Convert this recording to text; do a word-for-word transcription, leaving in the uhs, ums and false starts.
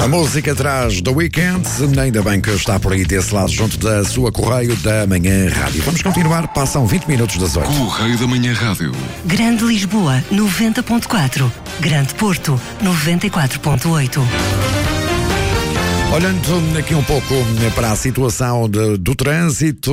música atrás do Weekend, ainda bem que está por aí desse lado, junto da sua Correio da Manhã Rádio. Vamos continuar, passam vinte minutos das oito. Correio da Manhã Rádio. Grande Lisboa, noventa ponto quatro. Grande Porto, noventa e quatro ponto oito. Olhando aqui um pouco para a situação de, do trânsito,